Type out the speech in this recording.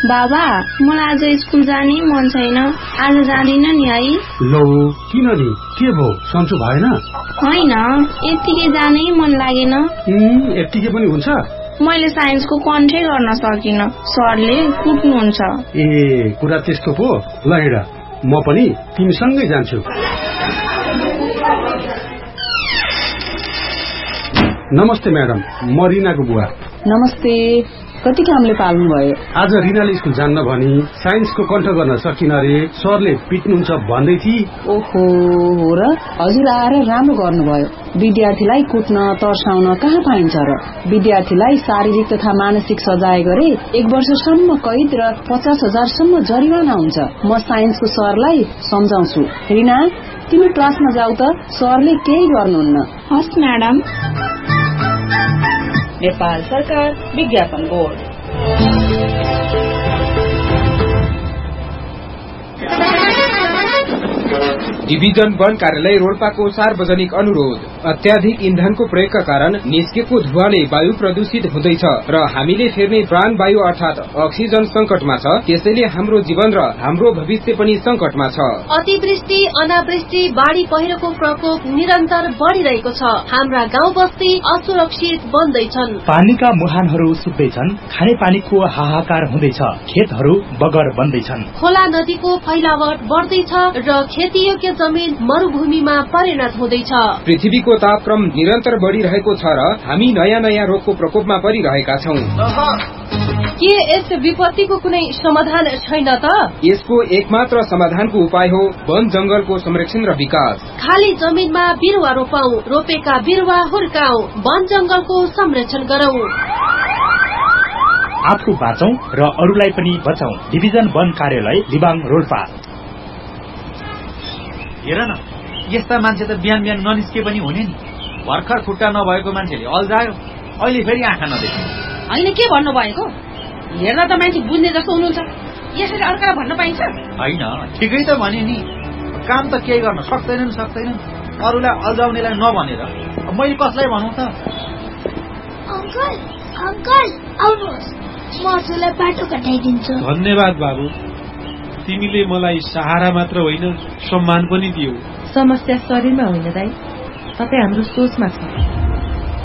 बाबा मलाई आज स्कुल जाने मन छैन, आज जाँदिन नि है। लो किन नि, के भो सन्चो भएन? होइन, यत्तिकै जानै मन लागेन। यत्तिकै पनि हुन्छ? मैले साइन्सको कन्ठै गर्न सकिन, सरले कुट्नुहुन्छ। ए कुरा त्यस्तो पो। ल हिँड, म पनि तिमीसँगै जान्छु। नमस्ते म्याडम, म रिनाको बुवा। नमस्ते। कति कामले पाल्नु भयो? आज रिनाले स्कुल जान्न भनी साइन्सको कण्ठ गर्न सकिन रे, सरले पिट्नुहुन्छ भन्दै थिए। ओहो, हो र? हजुर आएर राम्रो गर्नुभयो। विद्यार्थीलाई कुट्न तर्साउन कहाँ पाइन्छ र? विद्यार्थीलाई शारीरिक तथा मानसिक सजाय गरे 1 वर्षसम्म कैद र 50,000 सम्म जरिवाना हुन्छ। म साइन्सको सरलाई सम्झाउँछु। रिना, तिमी क्लासमा जाऊ त, सरले केही गर्नुहुन्न। हस् म्याडम। नेपाल सरकार विज्ञापन बोर्ड। डिभिजन 1 कार्यालय रोल्पाको सार्वजनिक अनुरोध। अत्याधिक इन्धनको प्रयोगका कारण निस्केको धुवाले वायु प्रदूषित हुँदैछ र हामीले फेर्ने प्राण वायु अर्थात अक्सिजन संकटमा छ। त्यसैले हाम्रो जीवन र हाम्रो भविष्य पनि संकटमा छ। अतिवृष्टि, अनावृष्टि, बाढी पहिरोको प्रकोप निरन्तर बढ़िरहेको छ। हाम्रा गाउँ बस्ती असुरक्षित बन्दैछन्। पानीका मुहानहरू सुक्दैछन्, खाने पानीको हाहाकार हुँदैछ, खेतहरू बगर बन्दैछन्। खोला नदीको फैलावट बढ्दैछ र खेतीयोग्य जमिन मरुभूमिमा परिणत हुँदैछ। पृथ्वीको तापक्रम निरन्तर बढ़िरहेको छ र हामी नयाँ नयाँ रोगको प्रकोपमा परिरहेका छौं। के यस विपत्तिको कुनै समाधान छैन त? यसको एकमात्र समाधानको उपाय हो वन जंगलको संरक्षण र विकास। खाली जमिनमा बिरुवा रोपौं, रोपेका बिरुवा हुर्काऊ, वन जंगलको संरक्षण गरौं। आफू बाँचौं र अरूलाई पनि बचाऊ। डिभिजन 1 कार्यालय लिबाङ रोल्पा। हेर न, यस्ता मान्छे त बिहान बिहान ननिस्के पनि हुने नि। भर्खर खुट्टा नभएको मान्छेले अल्झायो, अहिले फेरि आँखा नदेख्ने। होइन, के भन्नु भएको? हेर्दा त मान्छे बुझ्ने जस्तो हुनुहुन्छ, यसरी अर्कालाई भन्न पाइन्छ? होइन, ठिकै त भने नि। काम त केही गर्न सक्दैनन्, अरूलाई अल्झाउनेलाई नभनेर मैले कसलाई भनौँ त? अंकल, अंकल आउनुहोस्, म हजुरलाई बाटो कटाइदिन्छु। धन्यवाद बाबु, तिमीले मलाई सहारा मात्र होइन सम्मान पनि दियौ। समस्या शरीरमा होइन दाइ, तपाईँ हाम्रो सोचमा छ।